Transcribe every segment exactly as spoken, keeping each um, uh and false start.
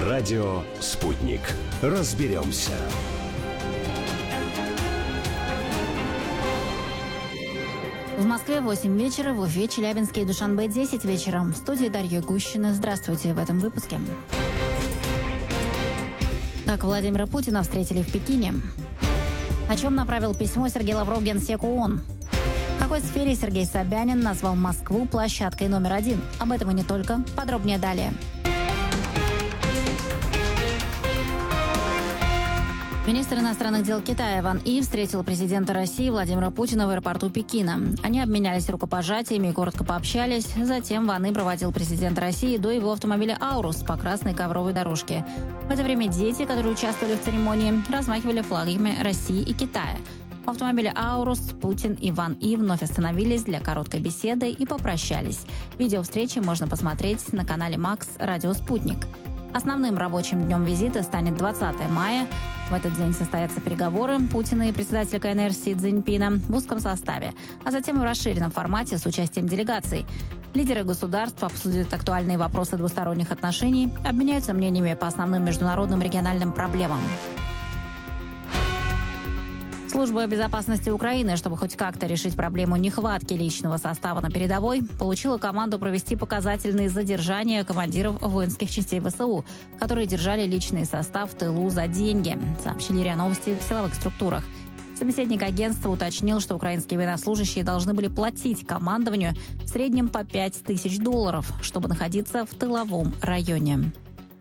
Радио «Спутник». Разберемся. В Москве восемь вечера, в Уфе, Челябинске и Душанбе десять вечера. В студии Дарья Гущина. Здравствуйте в этом выпуске. Как Владимира Путина встретили в Пекине? О чем направил письмо Сергей Лавров Генсеку ООН? В какой сфере Сергей Собянин назвал Москву площадкой номер один? Об этом и не только. Подробнее далее. Министр иностранных дел Китая Ван И встретил президента России Владимира Путина в аэропорту Пекина. Они обменялись рукопожатиями и коротко пообщались. Затем Ван И проводил президента России до его автомобиля «Аурус» по красной ковровой дорожке. В это время дети, которые участвовали в церемонии, размахивали флагами России и Китая. В автомобиле «Аурус» Путин и Ван И вновь остановились для короткой беседы и попрощались. Видео встречи можно посмотреть на канале Макс «Радио Спутник». Основным рабочим днем визита станет двадцатое мая. В этот день состоятся переговоры Путина и председателя КНР Си Цзиньпина в узком составе, а затем и в расширенном формате с участием делегаций. Лидеры государств обсудят актуальные вопросы двусторонних отношений, обменяются мнениями по основным международным региональным проблемам. Служба безопасности Украины, чтобы хоть как-то решить проблему нехватки личного состава на передовой, получила команду провести показательные задержания командиров воинских частей ВСУ, которые держали личный состав в тылу за деньги, сообщили РИА Новости в силовых структурах. Собеседник агентства уточнил, что украинские военнослужащие должны были платить командованию в среднем по пять тысяч долларов, чтобы находиться в тыловом районе.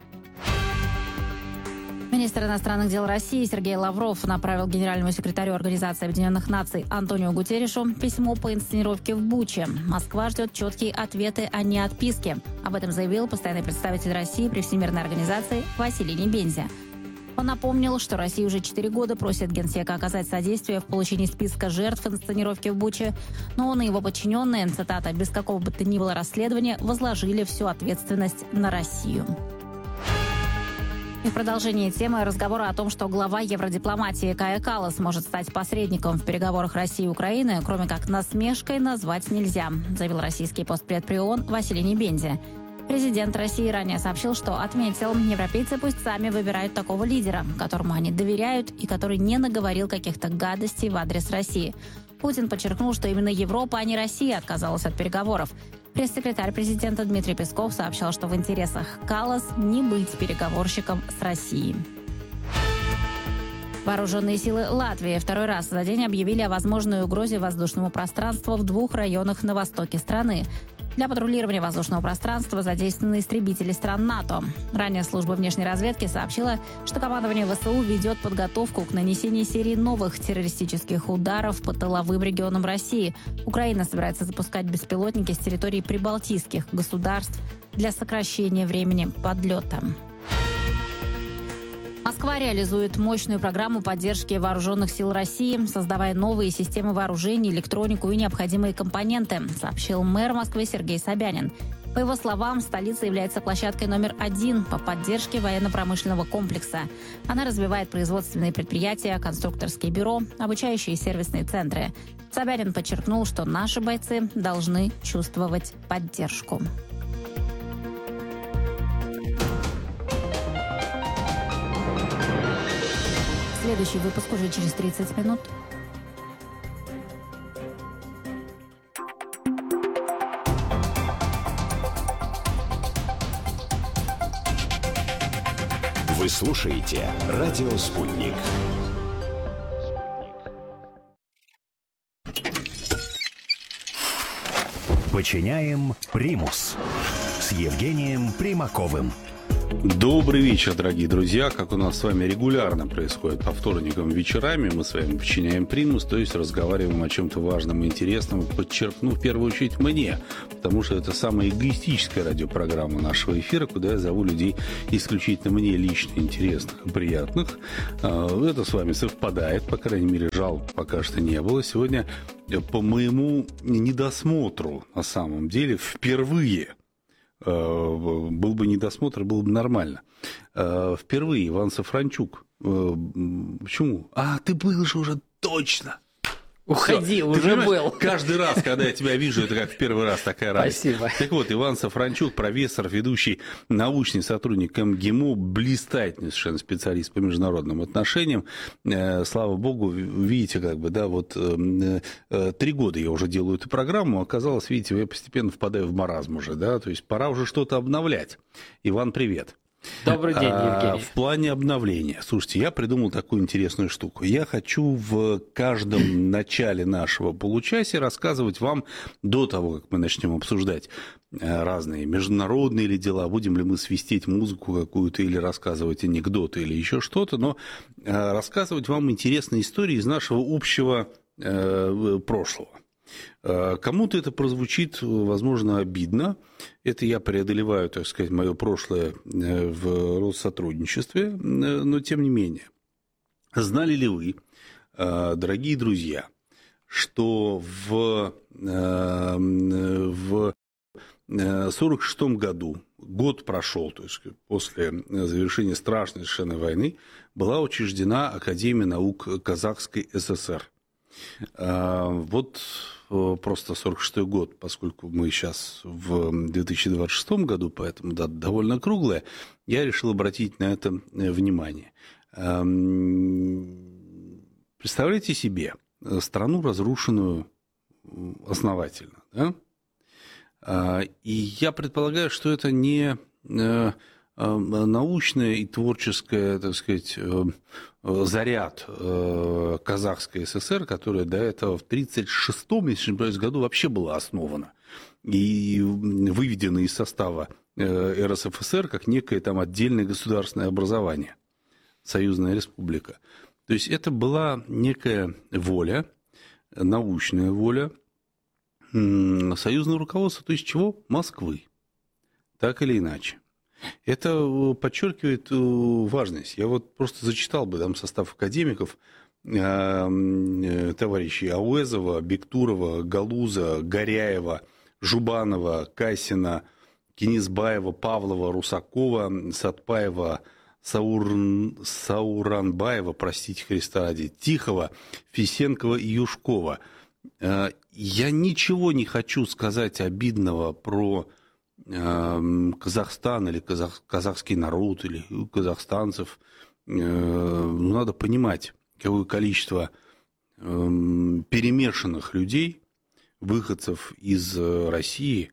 Министр иностранных дел России Сергей Лавров направил генеральному секретарю Организации Объединенных Наций Антониу Гутерришу письмо по инсценировке в Буче. Москва ждет четкие ответы, а не отписки. Об этом заявил постоянный представитель России при Всемирной организации Василий Небензя. Он напомнил, что Россия уже четыре года просит Генсека оказать содействие в получении списка жертв инсценировки в Буче, но он и его подчиненные, цитата, «без какого бы то ни было расследования, возложили всю ответственность на Россию». И в продолжении темы разговора о том, что глава евродипломатии Кая Каллас может стать посредником в переговорах России и Украины, кроме как насмешкой, назвать нельзя, заявил российский постпред при ООН Василий Небензя. Президент России ранее сообщил, что отметил, европейцы пусть сами выбирают такого лидера, которому они доверяют и который не наговорил каких-то гадостей в адрес России. Путин подчеркнул, что именно Европа, а не Россия отказалась от переговоров. Пресс-секретарь президента Дмитрий Песков сообщал, что в интересах Каллас не быть переговорщиком с Россией. Вооруженные силы Латвии второй раз за день объявили о возможной угрозе воздушному пространству в двух районах на востоке страны. Для патрулирования воздушного пространства задействованы истребители стран НАТО. Ранее служба внешней разведки сообщила, что командование ВСУ ведет подготовку к нанесению серии новых террористических ударов по тыловым регионам России. Украина собирается запускать беспилотники с территории прибалтийских государств для сокращения времени подлета. Москва реализует мощную программу поддержки вооруженных сил России, создавая новые системы вооружений, электронику и необходимые компоненты, сообщил мэр Москвы Сергей Собянин. По его словам, столица является площадкой номер один по поддержке военно-промышленного комплекса. Она развивает производственные предприятия, конструкторские бюро, обучающие и сервисные центры. Собянин подчеркнул, что наши бойцы должны чувствовать поддержку. Следующий выпуск уже через тридцать минут. Вы слушаете «Радио Спутник». Подчиняем примус с Евгением Примаковым. Добрый вечер, дорогие друзья. Как у нас с вами регулярно происходит по вторникам вечерами, мы с вами подчиняем примус, то есть разговариваем о чем-то важном и интересном, подчеркну в первую очередь мне, потому что это самая эгоистическая радиопрограмма нашего эфира, куда я зову людей исключительно мне лично интересных и приятных. Это с вами совпадает, по крайней мере, жалоб пока что не было. Сегодня по моему недосмотру, на самом деле, впервые был бы недосмотр, было бы нормально. Впервые Иван Сафранчук. Почему? А, ты был же уже точно. Уходи, Всё. уже был. Каждый раз, когда я тебя вижу, это как в первый раз такая радость. Спасибо. Так вот, Иван Сафранчук, профессор, ведущий научный сотрудник МГИМО, блистательный совершенно специалист по международным отношениям. Слава богу, видите, как бы, да, вот три года я уже делаю эту программу, оказалось, видите, я постепенно впадаю в маразм уже, да, то есть пора уже что-то обновлять. Иван, привет. Добрый день, Евгений. А, в плане обновления. Слушайте, я придумал такую интересную штуку. Я хочу в каждом начале нашего получаса рассказывать вам, до того, как мы начнем обсуждать разные международные или дела, будем ли мы свистеть музыку какую-то или рассказывать анекдоты или еще что-то, но рассказывать вам интересные истории из нашего общего прошлого. Кому-то это прозвучит, возможно, обидно. Это я преодолеваю, так сказать, мое прошлое в Россотрудничестве, но тем не менее. Знали ли вы, дорогие друзья, что в, в сорок шестом году, год прошел, то есть после завершения страшной совершенно войны, была учреждена Академия наук Казахской ССР. Вот просто сорок шестой год, поскольку мы сейчас в две тысячи двадцать шестом году, поэтому дата довольно круглая, я решил обратить на это внимание. Представляете себе страну, разрушенную основательно, да? И я предполагаю, что это не научная и творческая, так сказать, заряд Казахской ССР, которая до этого в тридцать шестом, если не ошибаюсь, году вообще была основана и выведена из состава эр эс эф эс эр как некое там отдельное государственное образование, союзная республика. То есть это была некая воля, научная воля союзного руководства, то есть чего? Москвы. Так или иначе. Это подчеркивает важность. Я вот просто зачитал бы там состав академиков, товарищей Ауэзова, Бектурова, Галуза, Горяева, Жубанова, Касина, Кенисбаева, Павлова, Русакова, Сатпаева, Саур... Сауранбаева, простите Христа ради, Тихова, Фисенкова и Юшкова. Я ничего не хочу сказать обидного про Казахстан или казах, казахский народ или казахстанцев. Ну, надо понимать, какое количество перемешанных людей, выходцев из России,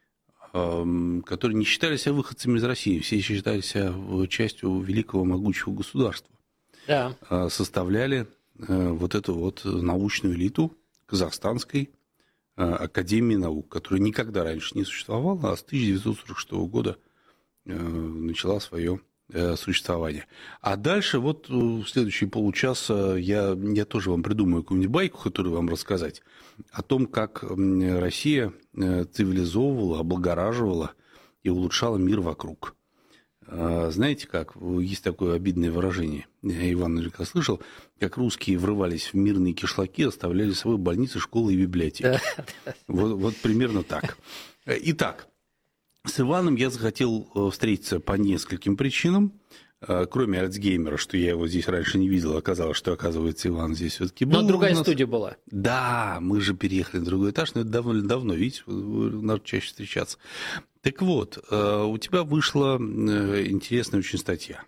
которые не считали себя выходцами из России, все считали себя частью великого могучего государства, да. Составляли вот эту вот научную элиту казахстанской Академии наук, которая никогда раньше не существовала, а с тысяча девятьсот сорок шестого года начала свое существование. А дальше вот в следующие полчаса я, я тоже вам придумаю какую-нибудь байку, которую вам рассказать о том, как Россия цивилизовывала, облагораживала и улучшала мир вокруг. Знаете как? Есть такое обидное выражение. Я, Иван, наверняка слышал, как русские врывались в мирные кишлаки, оставляли с собой больницы, школы и библиотеки. Вот, вот примерно так. Итак, с Иваном я захотел встретиться по нескольким причинам. Кроме Альцгеймера, что я его здесь раньше не видел, оказалось, что, оказывается, Иван здесь все-таки был. Но другая студия была. Да, мы же переехали на другой этаж, но это довольно давно, видите, надо чаще встречаться. Так вот, у тебя вышла интересная очень статья.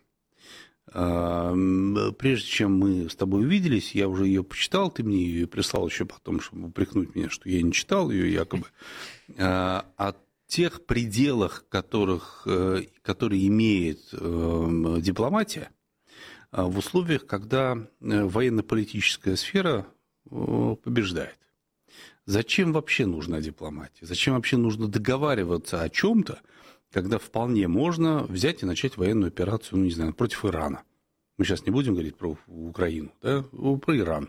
Прежде чем мы с тобой увиделись, я уже ее почитал, ты мне ее прислал еще потом, чтобы упрекнуть меня, что я не читал ее якобы. О тех пределах, которых, которые имеет дипломатия в условиях, когда военно-политическая сфера побеждает. Зачем вообще нужна дипломатия? Зачем вообще нужно договариваться о чем-то, когда вполне можно взять и начать военную операцию, ну, не знаю, против Ирана? Мы сейчас не будем говорить про Украину, да, про Иран.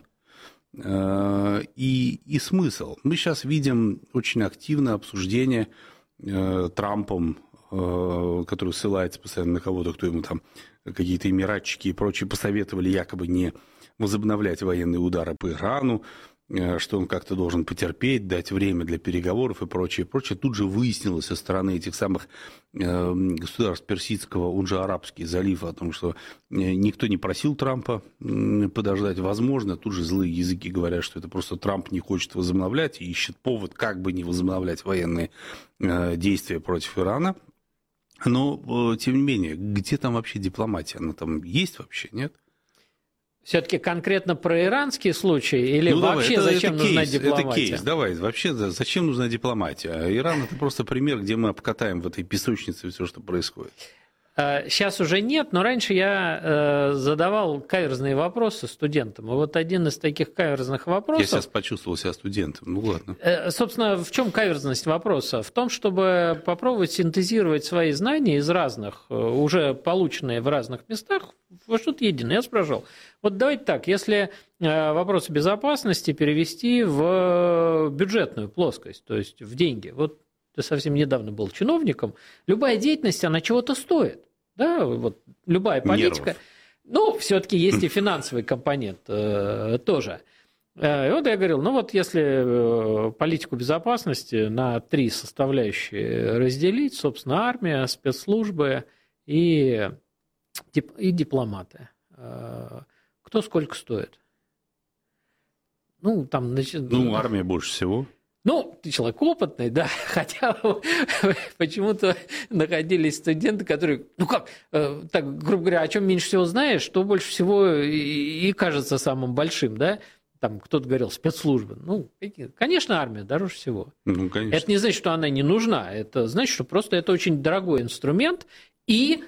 И, и смысл. Мы сейчас видим очень активное обсуждение Трампом, который ссылается постоянно на кого-то, кто ему там какие-то эмиратчики и прочие посоветовали якобы не возобновлять военные удары по Ирану. что он как-то должен потерпеть, дать время для переговоров и прочее, прочее. Тут же выяснилось со стороны этих самых государств Персидского, он же Арабский залив, о том, что никто не просил Трампа подождать. Возможно, тут же злые языки говорят, что это просто Трамп не хочет возобновлять и ищет повод, как бы не возобновлять военные действия против Ирана. Но, тем не менее, где там вообще дипломатия? Она там есть вообще, нет? Все-таки конкретно про иранский случай или ну, вообще давай, это, зачем это нужна кейс, дипломатия? Это кейс, давай, вообще зачем нужна дипломатия? Иран – это просто пример, где мы обкатаем в этой песочнице все, что происходит. Сейчас уже нет, но раньше я задавал каверзные вопросы студентам. И вот один из таких каверзных вопросов... Я сейчас почувствовал себя студентом, ну ладно. Собственно, в чем каверзность вопроса? В том, чтобы попробовать синтезировать свои знания из разных, уже полученные в разных местах, во что-то единое. Я спрашивал, вот давайте так, если вопросы безопасности перевести в бюджетную плоскость, то есть в деньги. Вот ты совсем недавно был чиновником, любая деятельность, она чего-то стоит. Да, вот любая политика. Нервов. Ну, все-таки есть и финансовый компонент э, тоже. И вот я говорил, ну вот если политику безопасности на три составляющие разделить, собственно, армия, спецслужбы и, и дипломаты, э, кто сколько стоит? Ну, там, значит, ну, армия больше всего. Ну, ты человек опытный, да, хотя почему-то находились студенты, которые, ну как, так, грубо говоря, о чем меньше всего знаешь, что больше всего и кажется самым большим, да? Там кто-то говорил, спецслужбы. Ну, конечно, армия дороже всего. Ну, конечно. Это не значит, что она не нужна, это значит, что просто это очень дорогой инструмент, и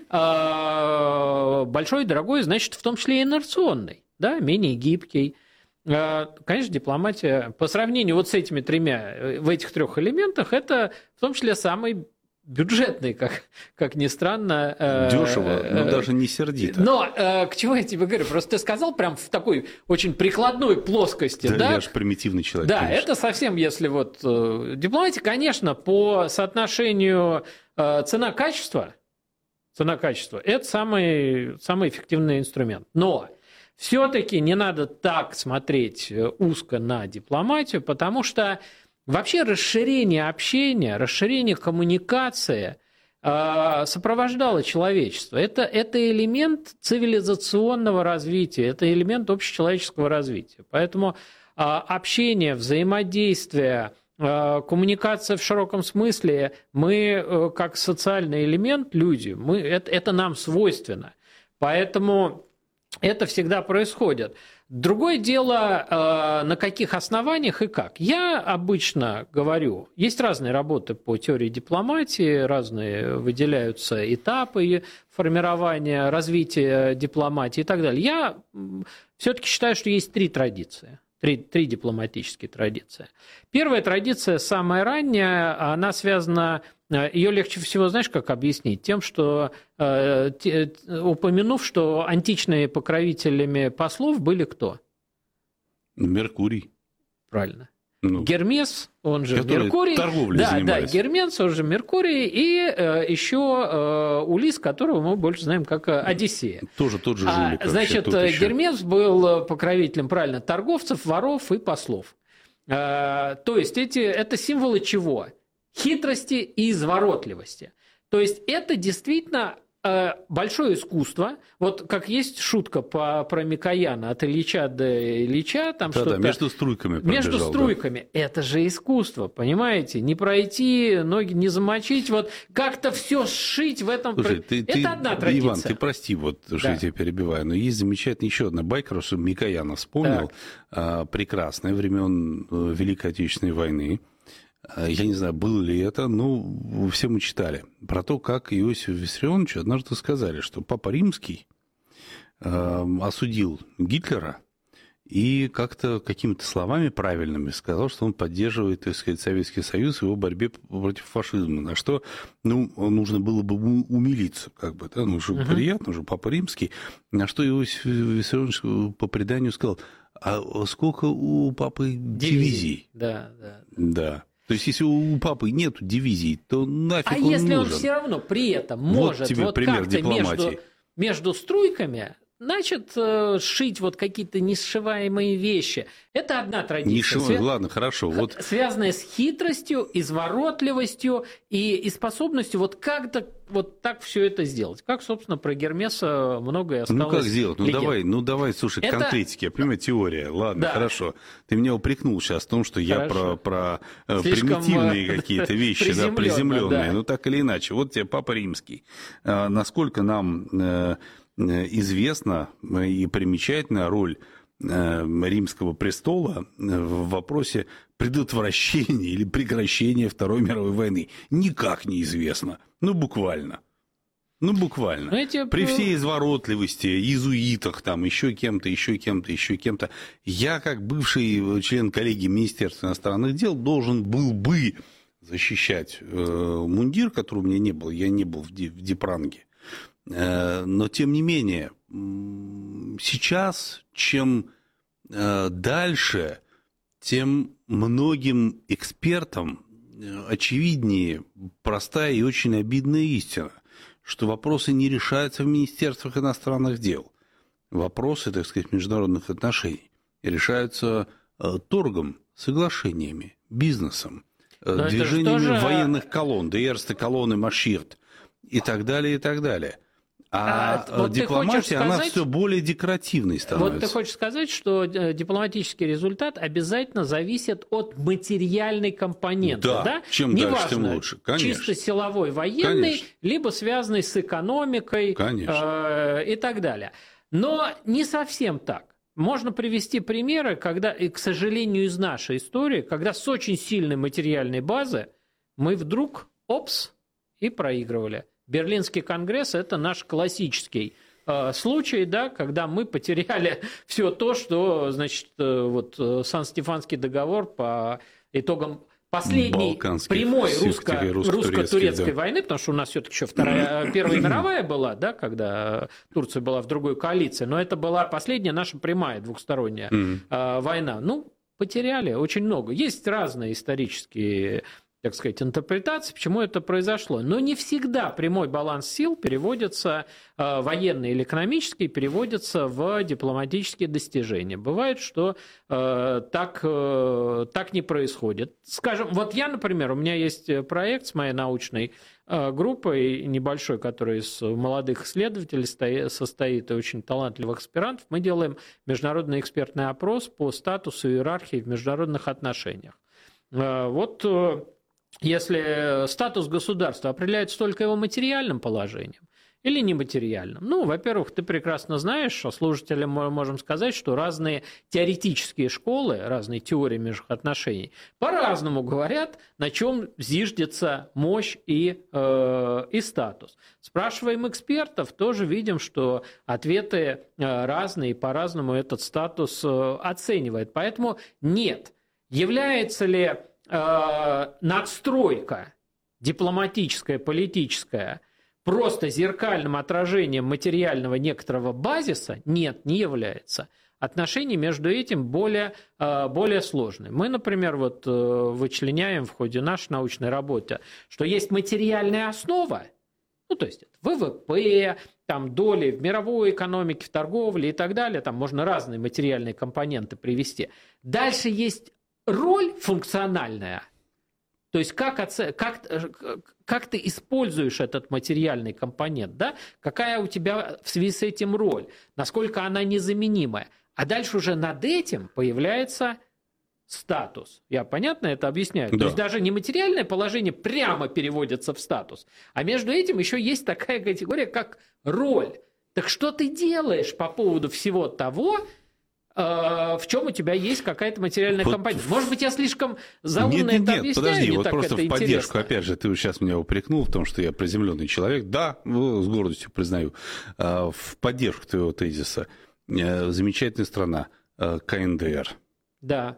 э, большой и дорогой, значит, в том числе и инерционный, да, менее гибкий. Конечно, дипломатия по сравнению вот с этими тремя, в этих трех элементах, это в том числе самый бюджетный, как, как ни странно. Дешево, но даже не сердито. Но к чему я тебе говорю? Просто ты сказал прям в такой очень прикладной плоскости. Да, да? я же примитивный человек. Да, конечно. Это совсем, если вот... Дипломатия, конечно, по соотношению цена-качество, цена-качество, это самый, самый эффективный инструмент. Но... Все-таки не надо так смотреть узко на дипломатию, потому что вообще расширение общения, расширение коммуникации э, сопровождало человечество. Это, это элемент цивилизационного развития, это элемент общечеловеческого развития. Поэтому э, общение, взаимодействие, э, коммуникация в широком смысле, мы э, как социальный элемент, люди, мы, это, это нам свойственно. Поэтому... Это всегда происходит. Другое дело, на каких основаниях и как. Я обычно говорю, есть разные работы по теории дипломатии, разные выделяются этапы формирования, развития дипломатии и так далее. Я все-таки считаю, что есть три традиции. Три, три дипломатические традиции. Первая традиция, самая ранняя, она связана, ее легче всего, знаешь, как объяснить? Тем, что, э, те, упомянув, что античными покровителями послов были кто? Меркурий. Правильно. Ну, Гермес, он же Меркурий. Да, да, Гермес, он же Меркурий, и э, еще э, Улисс, которого мы больше знаем как Одиссея. Тоже тот же жулик. А, значит, Гермес был покровителем, правильно, торговцев, воров и послов. А, то есть эти, это символы чего? Хитрости и изворотливости. То есть это действительно большое искусство. Вот как есть шутка по, про Микояна от Ильича до Ильича. Там да, что-то... да, между струйками пробежал. Между струйками. Да. Это же искусство, понимаете? Не пройти, ноги не замочить. Вот как-то все сшить в этом... Слушай, ты, это ты, одна традиция. Иван, ты прости, вот, что да. я тебя перебиваю, но есть замечательная еще одна байка, что Микояна вспомнил. А, прекрасное времен Великой Отечественной войны. Я не знаю, было ли это, но все мы читали про то, как Иосифу Виссарионовичу однажды сказали, что Папа Римский э, осудил Гитлера и как-то какими-то словами правильными сказал, что он поддерживает, так сказать, Советский Союз в его борьбе против фашизма. На что, ну, нужно было бы умилиться, как бы, да, ну, уже uh-huh. приятно, уже Папа Римский. На что Иосиф Виссарионович по преданию сказал, а сколько у Папы дивизий? Дивизий, да, да. Да. То есть, если у папы нет дивизий, то нафиг а он если нужен? он все равно при этом вот может тебе вот пример как-то дипломатии. Между, между струйками Значит, шить вот какие-то несшиваемые вещи. Это одна традиция. Не шивай, Свя... ладно, хорошо. Вот... Связанная с хитростью, изворотливостью и, и способностью вот как-то вот так все это сделать. Как, собственно, про Гермеса многое осталось. Ну, как сделать? Ну, легенд. давай, ну, давай, слушай, это... конкретики. Я понимаю, теория. Ладно, да. Хорошо. Ты меня упрекнул сейчас в том, что хорошо. я про, про Слишком примитивные какие-то вещи, да, приземленные. Да. Ну, так или иначе. Вот тебе Папа Римский. А, насколько нам... известна и примечательна роль Римского престола в вопросе предотвращения или прекращения Второй мировой войны. Никак неизвестно. Ну, буквально. Ну, буквально. Эти... При всей изворотливости, иезуитах, там, еще кем-то, еще кем-то, еще кем-то, я, как бывший член коллегии Министерства иностранных дел, должен был бы защищать э, мундир, которого у меня не было. Я не был в, в Дипранге. Но, тем не менее, сейчас, чем дальше, тем многим экспертам очевиднее простая и очень обидная истина, что вопросы не решаются в Министерствах иностранных дел. Вопросы, так сказать, международных отношений решаются торгом, соглашениями, бизнесом, Но движениями тоже... военных колонн, Дейерсте колонны Маширт и так далее, и так далее. А, а вот дипломатия, сказать, она все более декоративной становится. Вот ты хочешь сказать, что дипломатический результат обязательно зависит от материальной компоненты, да? да? Чем Не дальше, важно, тем лучше. Конечно. Чисто силовой, военный, Конечно. либо связанный с экономикой э, и так далее. Но не совсем так. Можно привести примеры, когда, и, к сожалению, из нашей истории, когда с очень сильной материальной базы мы вдруг, опс, и проигрывали. Берлинский конгресс – это наш классический э, случай, да, когда мы потеряли все то, что, значит, э, вот э, Сан-Стефанский договор по итогам последней прямой русско- русско-турецкой да. войны, потому что у нас все-таки еще вторая, Первая мировая была, да, когда Турция была в другой коалиции, но это была последняя наша прямая двухсторонняя э, война. Ну, потеряли очень много. Есть разные исторические, так сказать, интерпретации, почему это произошло. Но не всегда прямой баланс сил переводится, э, военный или экономический, переводится в дипломатические достижения. Бывает, что э, так, э, так не происходит. Скажем, вот я, например, у меня есть проект с моей научной э, группой, небольшой, который из молодых исследователей стоит, состоит и очень талантливых аспирантов. Мы делаем международный экспертный опрос по статусу и иерархии в международных отношениях. Э, вот... Э, Если статус государства определяется только его материальным положением или нематериальным. Ну, во-первых, ты прекрасно знаешь, а слушателям мы можем сказать, что разные теоретические школы, разные теории международных отношений по-разному говорят, на чем зиждется мощь и, э, и статус. Спрашиваем экспертов, тоже видим, что ответы разные, и по-разному этот статус оценивает. Поэтому нет. Является ли надстройка дипломатическая, политическая просто зеркальным отражением материального некоторого базиса? Нет, не является. Отношения между этим более, более сложные. Мы, например, вот вычленяем в ходе нашей научной работы, что есть материальная основа, ну, то есть ВВП, там, доли в мировой экономике, в торговле и так далее, там можно разные материальные компоненты привести. Дальше есть роль функциональная, то есть как, оце... как, как ты используешь этот материальный компонент, да? Какая у тебя в связи с этим роль, насколько она незаменимая. А дальше уже над этим появляется статус. Я понятно это объясняю? Да. То есть даже не материальное положение прямо переводится в статус, а между этим еще есть такая категория, как роль. Так что ты делаешь по поводу всего того, в чем у тебя есть какая-то материальная вот. компонента. Может быть, я слишком заумно нет, нет, это нет, объясняю, подожди, не вот так просто это в поддержку, интересно. Опять же, ты сейчас меня упрекнул в том, что я приземленный человек. Да, с гордостью признаю. В поддержку твоего тезиса. Замечательная страна, КНДР. Да.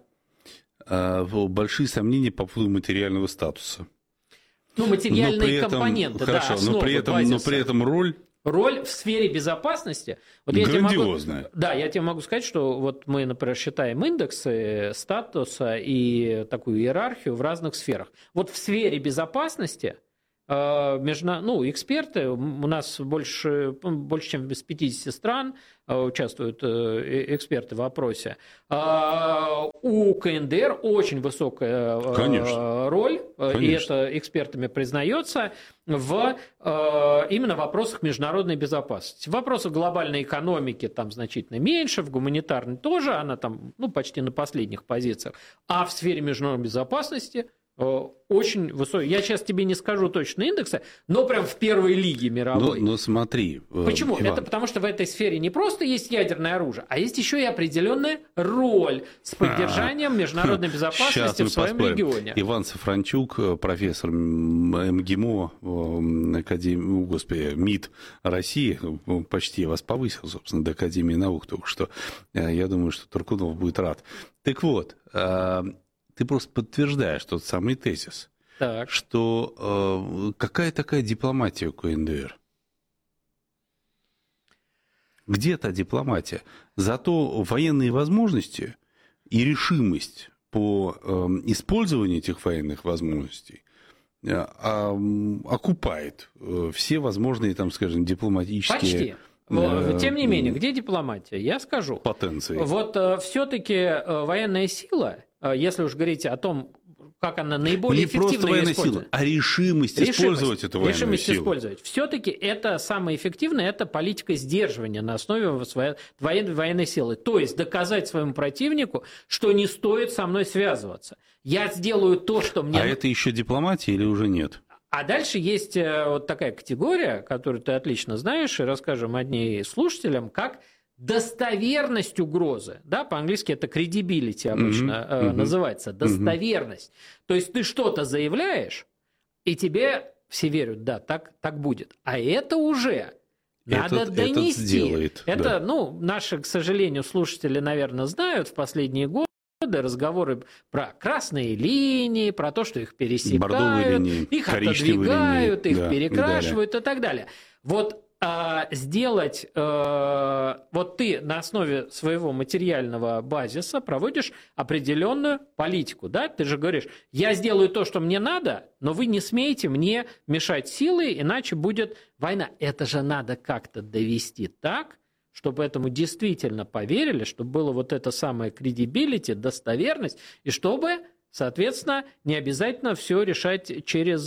Большие сомнения по поводу материального статуса. Ну, материальные этом, компоненты, хорошо, да, основы, но при этом, но при этом роль... Роль в сфере безопасности. Вот грандиозная. Я могу, да, я тебе могу сказать, что вот мы, например, считаем индексы статуса и такую иерархию в разных сферах. Вот в сфере безопасности между, ну, эксперты, у нас больше, больше чем из пятидесяти стран участвуют эксперты в опросе. У КНДР очень высокая Конечно. роль, Конечно. и это экспертами признается, в именно вопросах международной безопасности. В вопросах глобальной экономики там значительно меньше, в гуманитарной тоже, она там ну, почти на последних позициях, а в сфере международной безопасности очень высокий. Я сейчас тебе не скажу точно индекса, но прям в первой лиге мировой. Но, но смотри. Почему? Иван. Это потому, что в этой сфере не просто есть ядерное оружие, а есть еще и определенная роль с поддержанием международной безопасности в своем поспорим. регионе. Иван Сафранчук, профессор МГИМО, Академии, господи, МИД России, почти вас повысил, собственно, до Академии наук только что. Я думаю, что Туркунов будет рад. Так вот, ты просто подтверждаешь тот самый тезис, так. что э, какая такая дипломатия у КНДР? Где та дипломатия? Зато военные возможности и решимость по э, использованию этих военных возможностей э, э, окупает э, все возможные, там, скажем, дипломатические... Почти. Тем не менее, где дипломатия? Я скажу. Потенции. Вот э, все-таки э, военная сила... Если уж говорить о том, как она наиболее не эффективно просто военная сила, а решимость, решимость использовать эту военную решимость силу. Использовать. Все-таки это самое эффективное, это политика сдерживания на основе своей военной, военной силы. То есть доказать своему противнику, что не стоит со мной связываться. Я сделаю то, что мне... А это еще дипломатия или уже нет? А дальше есть вот такая категория, которую ты отлично знаешь, и расскажем о ней слушателям, как... достоверность угрозы, да, по-английски это credibility обычно mm-hmm. э, mm-hmm. называется, достоверность. Mm-hmm. То есть ты что-то заявляешь, и тебе все верят, да, так, так будет. А это уже надо этот, донести. Этот сделает, это, да. ну, наши, к сожалению, слушатели, наверное, знают в последние годы разговоры про красные линии, про то, что их пересекают, линии, их отодвигают, линии, их да, перекрашивают и, и так далее. Вот сделать, э, вот ты на основе своего материального базиса проводишь определенную политику, да, ты же говоришь, я сделаю то, что мне надо, но вы не смеете мне мешать силой, иначе будет война. Это же надо как-то довести так, чтобы этому действительно поверили, чтобы было вот это самое credibility, достоверность, и чтобы, соответственно, не обязательно все решать через,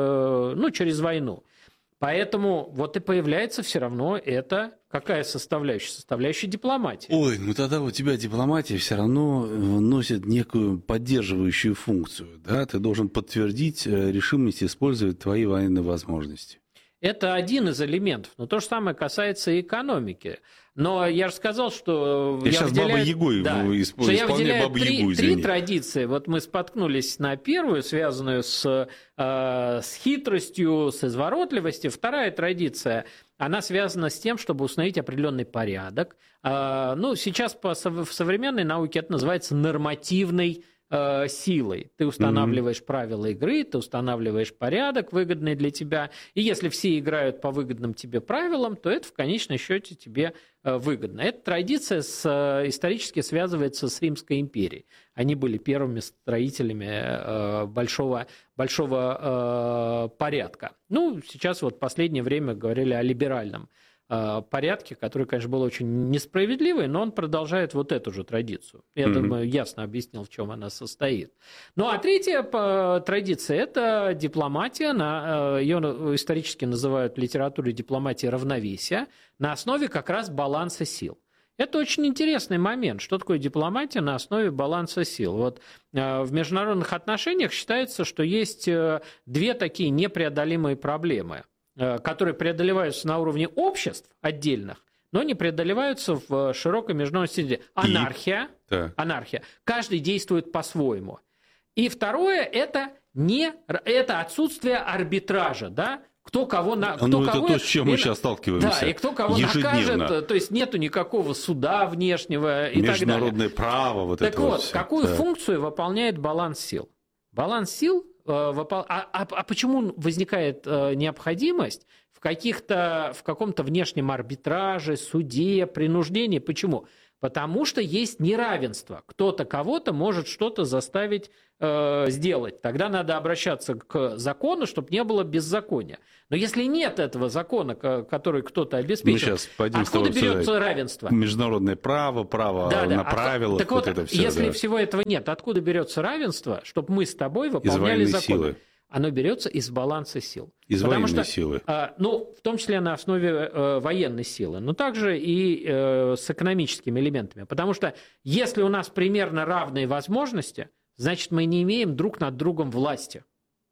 э, ну, через войну. Поэтому вот и появляется все равно это какая составляющая? Составляющая дипломатии. Ой, ну тогда у тебя дипломатия все равно носит некую поддерживающую функцию. Да? Ты должен подтвердить решимость использовать твои военные возможности. Это один из элементов. Но то же самое касается и экономики. Но я же сказал, что... Я, я сейчас выделяю... Бабой-Ягой да, исп... я выделяю три, три традиции. Вот мы споткнулись на первую, связанную с, э, с хитростью, с изворотливостью. Вторая традиция, она связана с тем, чтобы установить определенный порядок. Э, ну, сейчас по, в современной науке это называется нормативной силой. Ты устанавливаешь mm-hmm. правила игры, ты устанавливаешь порядок, выгодный для тебя. И если все играют по выгодным тебе правилам, то это в конечном счете тебе выгодно. Эта традиция с, исторически связывается с Римской империей. Они были первыми строителями большого, большого порядка. Ну, сейчас вот в последнее время говорили о либеральном порядке, который, конечно, был очень несправедливый, но он продолжает вот эту же традицию. Я mm-hmm. думаю, ясно объяснил, в чем она состоит. Ну, а третья традиция – это дипломатия. Ее исторически называют в литературе дипломатия равновесия на основе как раз баланса сил. Это очень интересный момент. Что такое дипломатия на основе баланса сил? Вот в международных отношениях считается, что есть две такие непреодолимые проблемы, которые преодолеваются на уровне обществ отдельных, но не преодолеваются в широкой международной среде. Анархия. Да. Анархия. Каждый действует по-своему. И второе – это, не, это отсутствие арбитража, да? Кто кого на, кто ну, кого, это то, с чем мы сейчас сталкиваемся. Да, и кто кого ежедневно. накажет, то есть нету никакого суда внешнего и так далее. Международное право, вот так это вот, вот все. Какую да. функцию выполняет баланс сил? Баланс сил А, а, а почему возникает необходимость в, каких-то, в каком-то внешнем арбитраже, суде, принуждении? Почему? Потому что есть неравенство. Кто-то кого-то может что-то заставить э, сделать. Тогда надо обращаться к закону, чтобы не было беззакония. Но если нет этого закона, который кто-то обеспечил, откуда берется равенство? Международное право, право да, на да. правила. Так вот, вот это все, если да. всего этого нет, откуда берется равенство, чтобы мы с тобой выполняли законы? Силы. Оно берется из баланса сил. Из Потому военной что, силы. Ну, в том числе на основе э, военной силы, но также и э, с экономическими элементами. Потому что если у нас примерно равные возможности, значит, мы не имеем друг над другом власти.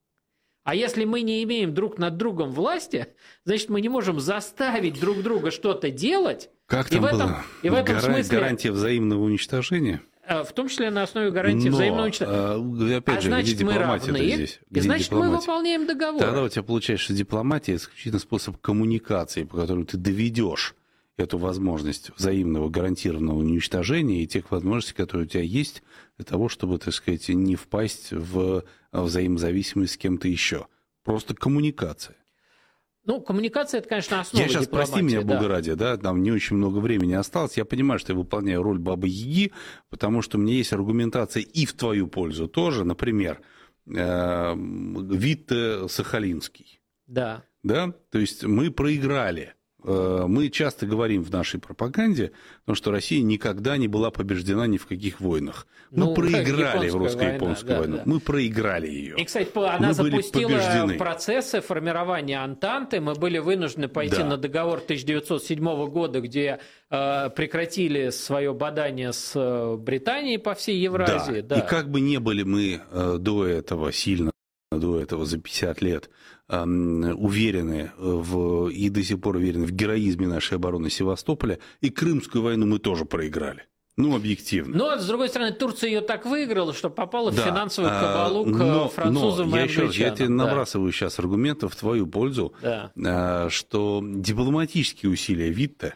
А если мы не имеем друг над другом власти, значит, мы не можем заставить друг друга что-то делать. Как там и в этом, было? И в этом Гара- смысле... Гарантия взаимного уничтожения? В том числе на основе гарантии Но, взаимного уничтожения. Опять а же, значит, где мы дипломатия равны, здесь? И значит, дипломатия? Мы выполняем договор. Тогда у тебя получается, что дипломатия – исключительно способ коммуникации, по которому ты доведешь эту возможность взаимного гарантированного уничтожения и тех возможностей, которые у тебя есть, для того, чтобы, так сказать, не впасть в взаимозависимость с кем-то еще. Просто коммуникация. Ну, коммуникация – это, конечно, основа Я сейчас, дипломатии. прости меня, да. Бога ради, да, там не очень много времени осталось. Я понимаю, что я выполняю роль Бабы-Яги, потому что у меня есть аргументация и в твою пользу тоже. Например, э, Витте Сахалинский. Да. Да? То есть мы проиграли. Мы часто говорим в нашей пропаганде, потому что Россия никогда не была побеждена ни в каких войнах. Мы ну, проиграли в русско-японскую да, войну. Да. Мы проиграли ее. И, кстати, она мы запустила процессы формирования Антанты. Мы были вынуждены пойти да. на договор тысяча девятьсот седьмого года, где э, прекратили свое бадание с Британией по всей Евразии. Да. Да. И как бы не были мы э, до этого сильно, до этого за пятьдесят лет э, уверены в, и до сих пор уверены в героизме нашей обороны Севастополя, и Крымскую войну мы тоже проиграли. Ну, объективно. Но, с другой стороны, Турция ее так выиграла, что попала да. в финансовую кабалу к но, французам но, и англичанам. Я, я тебе да. набрасываю сейчас аргументов в твою пользу, да. что дипломатические усилия Витте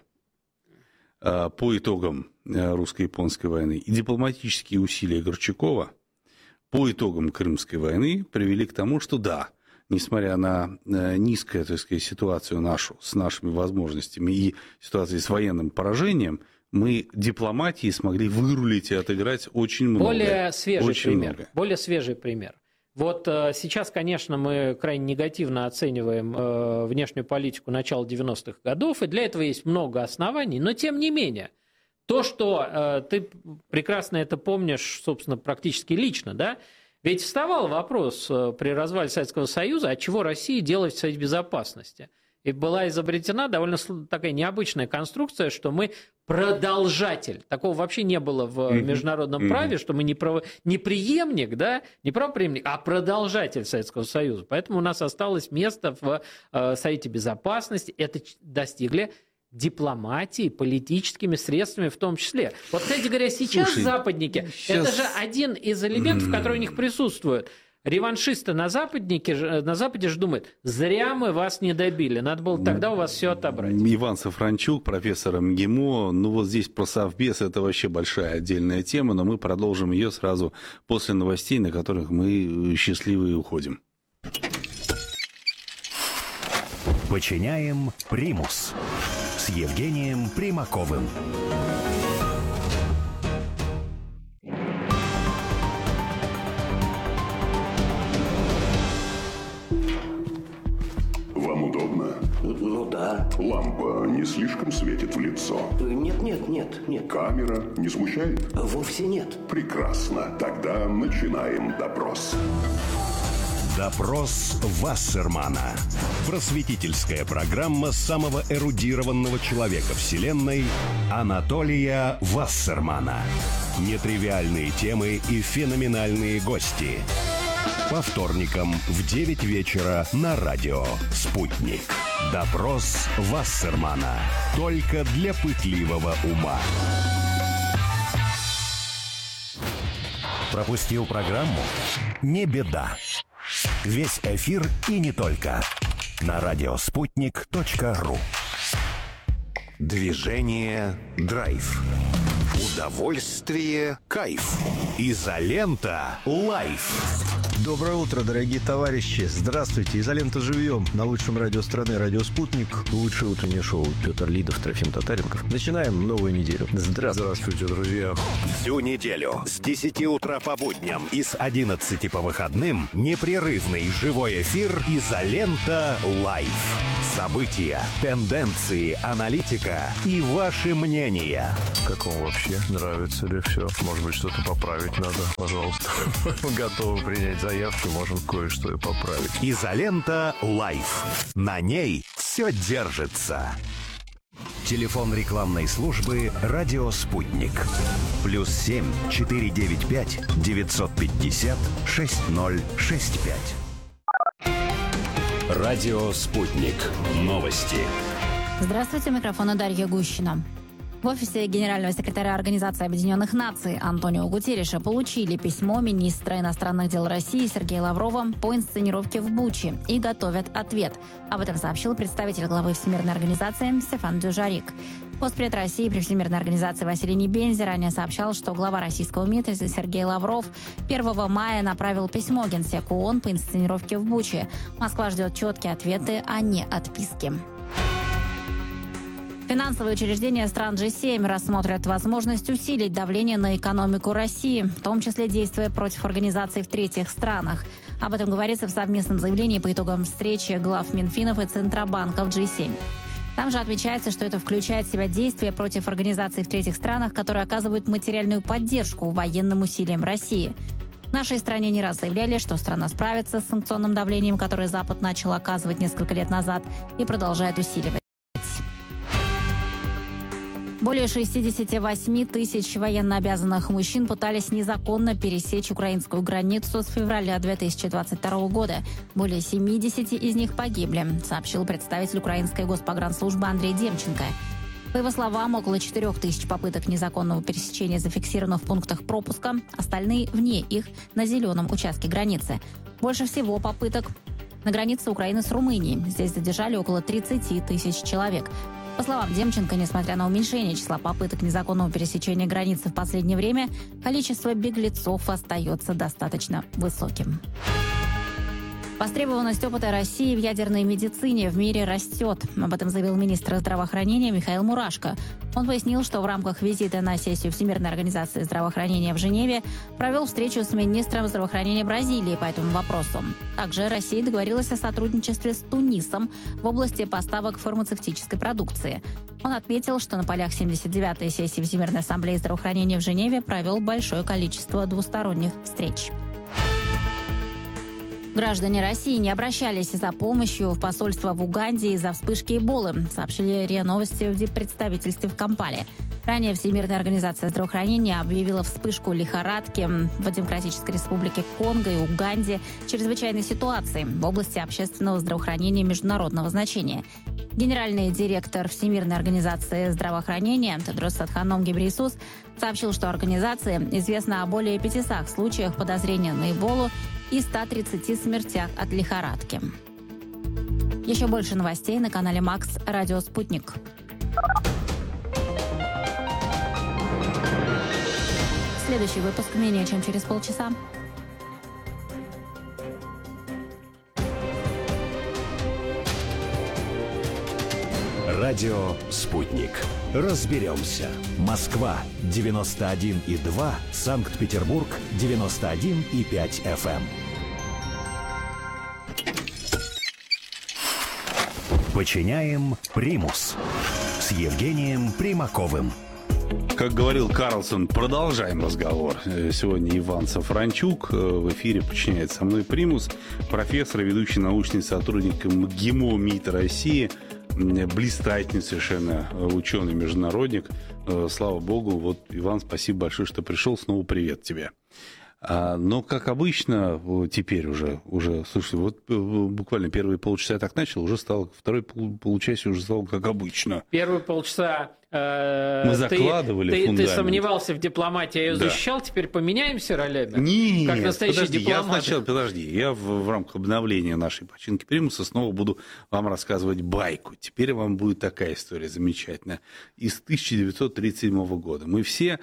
по итогам русско-японской войны и дипломатические усилия Горчакова по итогам Крымской войны привели к тому, что да, несмотря на низкую, так сказать, ситуацию нашу с нашими возможностями и ситуацией с военным поражением, мы дипломатией смогли вырулить и отыграть очень много. Более свежий очень пример. Много. Более свежий пример. Вот э, сейчас, конечно, мы крайне негативно оцениваем э, внешнюю политику начала девяностых годов, и для этого есть много оснований, но тем не менее, то, что э, ты прекрасно это помнишь, собственно, практически лично, да, ведь вставал вопрос э, при развале Советского Союза, от чего России делать в Совете Безопасности. И была изобретена довольно такая необычная конструкция, что мы продолжатель. Такого вообще не было в mm-hmm. международном mm-hmm. праве, что мы не, право, не преемник, да, не правопреемник, а продолжатель Советского Союза. Поэтому у нас осталось место в э, Совете Безопасности. Это достигли дипломатии, политическими средствами в том числе. Вот, кстати говоря, сейчас Слушай, западники, сейчас... это же один из элементов, mm-hmm. который у них присутствует. Реваншисты на, на Западе же думают, зря мы вас не добили, надо было тогда у вас все отобрать. Иван Сафранчук, профессор МГИМО, ну вот здесь про Совбез, это вообще большая отдельная тема, но мы продолжим ее сразу после новостей, на которых мы счастливы уходим. Подчиняем примус с Евгением Примаковым. Вам удобно? Ну да. Лампа не слишком светит в лицо? Нет, нет, нет, нет. Камера не смущает? Вовсе нет. Прекрасно. Тогда начинаем допрос. Допрос Вассермана. Просветительская программа самого эрудированного человека Вселенной Анатолия Вассермана. Нетривиальные темы и феноменальные гости. По вторникам в девять вечера на радио «Спутник». Допрос Вассермана. Только для пытливого ума. Пропустил программу? Не беда. Весь эфир и не только. На радиоспутник точка ру. Движение «Драйв». Удовольствие, кайф. Изолента лайф. Доброе утро, дорогие товарищи. Здравствуйте. Изолента живьем. На лучшем радио страны, радио «Спутник». Лучшее утреннее шоу. Петр Лидов, Трофим Татаренков. Начинаем новую неделю. Здравствуйте. Здравствуйте, друзья. Всю неделю с десяти утра по будням и с одиннадцати по выходным непрерывный живой эфир «Изолента лайф». События, тенденции, аналитика и ваши мнения. Как вам вообще? Нравится ли все? Может быть, что-то поправить надо? Пожалуйста. Готовы принять заявки, можем кое-что и поправить. «Изолента лайф». На ней все держится. Телефон рекламной службы «Радио Спутник». Плюс семь четыре девять пять девятьсот пятьдесят шесть ноль шесть пять. Радио «Спутник». Новости. Здравствуйте, микрофон Дарья Гущина. В офисе генерального секретаря Организации Объединенных Наций Антонио Гутерриша получили письмо министра иностранных дел России Сергея Лаврова по инсценировке в Буче и готовят ответ. Об этом сообщил представитель главы Всемирной организации Стефан Дюжарик. Постпред России при Всемирной организации Василий Небензи ранее сообщал, что глава российского МИДа Сергей Лавров первого мая направил письмо Генсеку ООН по инсценировке в Буче. Москва ждет четкие ответы, а не отписки. Финансовые учреждения стран джи семь рассмотрят возможность усилить давление на экономику России, в том числе действуя против организаций в третьих странах. Об этом говорится в совместном заявлении по итогам встречи глав Минфинов и Центробанков джи семь. Там же отмечается, что это включает в себя действия против организаций в третьих странах, которые оказывают материальную поддержку военным усилиям России. В нашей стране не раз заявляли, что страна справится с санкционным давлением, которое Запад начал оказывать несколько лет назад и продолжает усиливать. Более шестьдесят восемь тысяч военнообязанных мужчин пытались незаконно пересечь украинскую границу с февраля две тысячи двадцать второго года. Более семьдесят из них погибли, сообщил представитель украинской госпогранслужбы Андрей Демченко. По его словам, около четырех тысяч попыток незаконного пересечения зафиксировано в пунктах пропуска, остальные вне их, на зеленом участке границы. Больше всего попыток на границе Украины с Румынией. Здесь задержали около тридцати тысяч человек. По словам Демченко, несмотря на уменьшение числа попыток незаконного пересечения границы в последнее время, количество беглецов остается достаточно высоким. Востребованность опыта России в ядерной медицине в мире растет. Об этом заявил министр здравоохранения Михаил Мурашко. Он пояснил, что в рамках визита на сессию Всемирной организации здравоохранения в Женеве провел встречу с министром здравоохранения Бразилии по этому вопросу. Также Россия договорилась о сотрудничестве с Тунисом в области поставок фармацевтической продукции. Он отметил, что на полях семьдесят девятой сессии Всемирной ассамблеи здравоохранения в Женеве провел большое количество двусторонних встреч. Граждане России не обращались за помощью в посольство в Уганде из-за вспышки Эболы, сообщили РИА Новости в диппредставительстве в Кампале. Ранее Всемирная организация здравоохранения объявила вспышку лихорадки в Демократической Республике Конго и Уганде чрезвычайной ситуации в области общественного здравоохранения международного значения. Генеральный директор Всемирной организации здравоохранения Тедрос Адханом Гебрейсус сообщил, что организации известно о более пятисот случаях подозрения на Эболу и ста тридцати смертях от лихорадки. Еще больше новостей на канале Макс «Радио Спутник». Следующий выпуск менее чем через полчаса. Радио «Спутник». Разберемся. Москва девяносто один и два, Санкт-Петербург девяносто один и пять эф эм. Подчиняем примус с Евгением Примаковым. Как говорил Карлсон, продолжаем разговор. Сегодня Иван Сафранчук в эфире подчиняет со мной примус, профессор и ведущий научный сотрудник МГИМО МИД России, блистательный совершенно ученый-международник. Слава богу. Вот, Иван, спасибо большое, что пришел. Снова привет тебе. Но, как обычно, теперь уже, уже, слушайте, вот буквально первые полчаса я так начал, уже стало, второй полчаса уже стало как обычно. Первые полчаса Мы закладывали ты, фундамент. Ты сомневался в дипломатии, я ее да. защищал, теперь поменяемся ролями? Нет, как настоящий подожди, дипломат. я сначала, подожди, я в, в рамках обновления нашей починки примуса снова буду вам рассказывать байку. Теперь вам будет такая история замечательная. Из тысяча девятьсот тридцать седьмого года. Мы все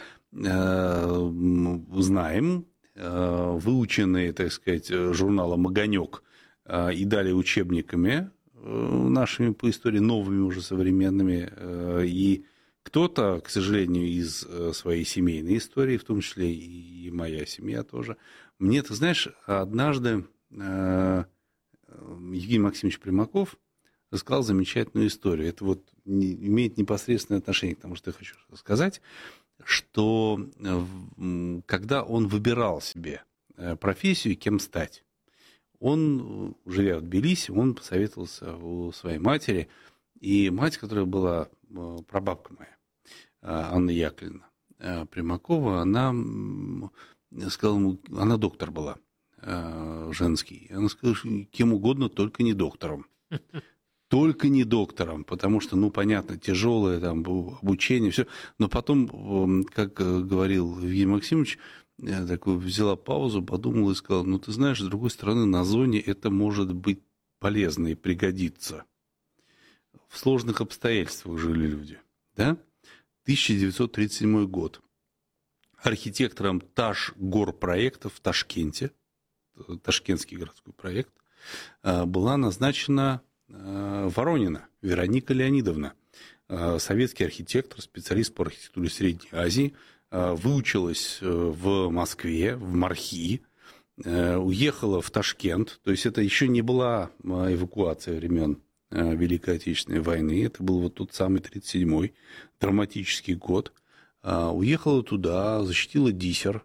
э, знаем, э, выученные, так сказать, журналом «Огонек» э, и далее учебниками э, нашими по истории, новыми уже современными, э, и кто-то, к сожалению, из своей семейной истории, в том числе и моя семья тоже, мне, ты знаешь, однажды Евгений Максимович Примаков рассказал замечательную историю. Это вот имеет непосредственное отношение к тому, что я хочу сказать, что когда он выбирал себе профессию, кем стать, он, живя в Тбилиси, он посоветовался у своей матери, и мать, которая была прабабка моя, Анна Яковлевна Примакова, она сказала ему, она доктор была, женский, она сказала, кем угодно, только не доктором. Только не доктором, потому что, ну, понятно, тяжелое там обучение, все. Но потом, как говорил Евгений Максимович, я такой взяла паузу, подумала и сказала, ну, ты знаешь, с другой стороны, на зоне это может быть полезно и пригодится. В сложных обстоятельствах жили люди, да? тысяча девятьсот тридцать седьмой год. Архитектором Ташгорпроекта в Ташкенте, ташкентский городской проект, была назначена Воронина Вероника Леонидовна, советский архитектор, специалист по архитектуре Средней Азии, выучилась в Москве, в МАРХИ, уехала в Ташкент, то есть это еще не была эвакуация времен Великой Отечественной войны, это был вот тот самый тридцать седьмой, драматический год, уехала туда, защитила диссер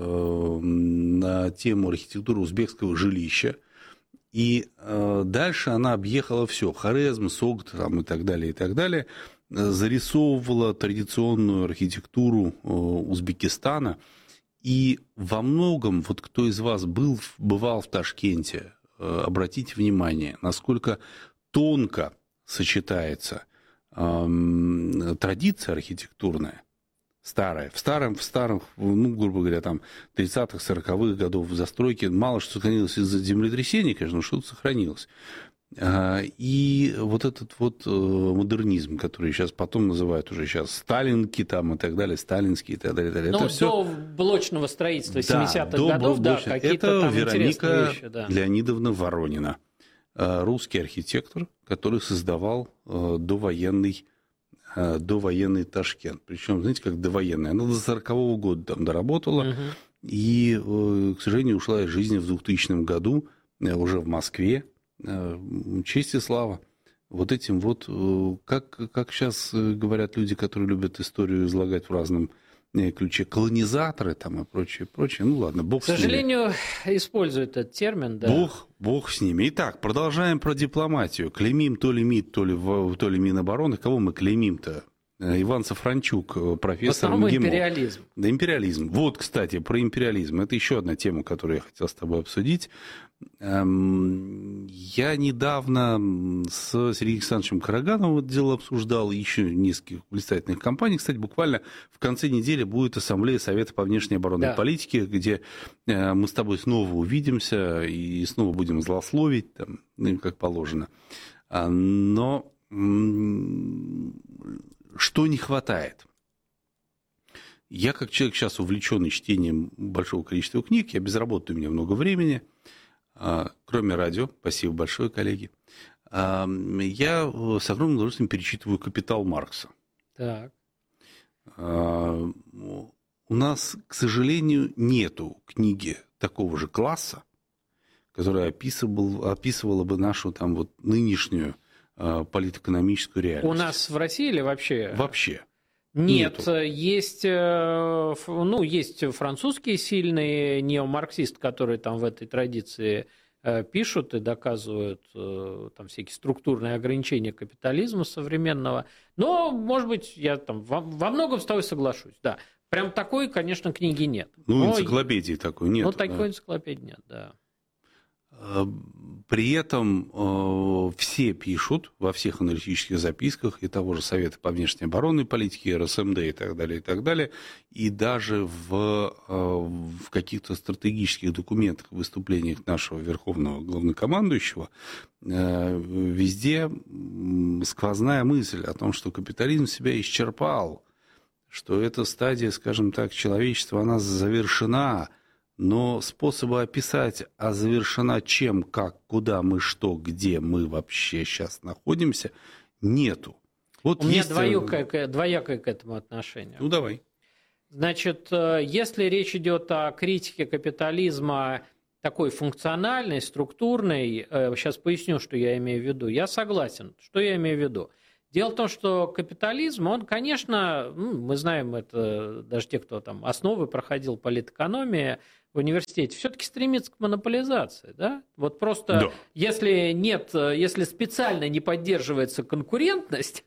на тему архитектуры узбекского жилища, и дальше она объехала все, Хорезм, Согд там, и так далее, и так далее, зарисовывала традиционную архитектуру Узбекистана, и во многом, вот кто из вас был, бывал в Ташкенте, обратите внимание, насколько тонко сочетается э, традиция архитектурная, старая, в старом, в старом, ну, грубо говоря, там, тридцатых, сороковых годов в застройке мало что сохранилось из-за землетрясений, конечно, но что-то сохранилось. И вот этот вот модернизм, который сейчас потом называют уже сейчас сталинки там и так далее, сталинские и так далее. И так далее. Ну, это до все... блочного строительства да, семидесятых годов, да, какие-то это там Вероника интересные вещи. Да. Леонидовна Воронина, русский архитектор, который создавал довоенный, довоенный Ташкент. Причем, знаете, как довоенный. Она до сорокового года там доработала, угу. и, к сожалению, ушла из жизни в двухтысячном году уже в Москве. Честь и слава вот этим вот, как, как сейчас говорят люди, которые любят историю излагать в разном ключе, колонизаторы там и прочее, прочее. Ну ладно, бог с ними. К сожалению, используют этот термин, да. Бог, бог с ними. Итак, продолжаем про дипломатию. Клеймим то ли МИД, то ли, то ли Минобороны. Кого мы клеймим-то? Иван Сафранчук, профессор МГИМО. В основном империализм. Да, империализм. Вот, кстати, про империализм. Это еще одна тема, которую я хотел с тобой обсудить. Я недавно с Сергеем Александровичем Карагановым это дело обсуждал, еще нескольких блистательных компаний. Кстати, буквально в конце недели будет ассамблея Совета по внешней оборонной да. политике, где мы с тобой снова увидимся и снова будем злословить, там, как положено. Но что не хватает? Я, как человек сейчас увлеченный чтением большого количества книг, я безработный, у меня много времени, кроме радио, спасибо большое, коллеги, я с огромным удовольствием перечитываю «Капитал» Маркса. Так. У нас, к сожалению, нету книги такого же класса, которая описывала, описывала бы нашу там, вот, нынешнюю политэкономическую реальность. У нас в России или вообще? Вообще. Нет, Нету. есть, ну, есть французские сильные неомарксисты, которые там в этой традиции пишут и доказывают там всякие структурные ограничения капитализма современного. Но, может быть, я там во, во многом с тобой соглашусь, да. Прям такой, конечно, книги нет. Ну, Но, энциклопедии такой нет. Ну, такой да. энциклопедии нет, да. При этом э, все пишут во всех аналитических записках и того же Совета по внешней оборонной политике, эр эс эм дэ и так далее, и так далее, и даже в, э, в каких-то стратегических документах, выступлениях нашего верховного главнокомандующего, э, везде сквозная мысль о том, что капитализм себя исчерпал, что эта стадия, скажем так, человечества, она завершена. Но способа описать, а завершена чем, как, куда мы, что, где мы вообще сейчас находимся, нету. Вот У есть... меня двоякое, двоякое к этому отношение. Ну, давай. Значит, если речь идет о критике капитализма такой функциональной, структурной, сейчас поясню, что я имею в виду, я согласен. Что я имею в виду? Дело в том, что капитализм, он, конечно, ну, мы знаем это, даже те, кто там основы проходил политэкономии в университете, все-таки стремится к монополизации. Да? Вот просто да. если нет, если специально не поддерживается конкурентность,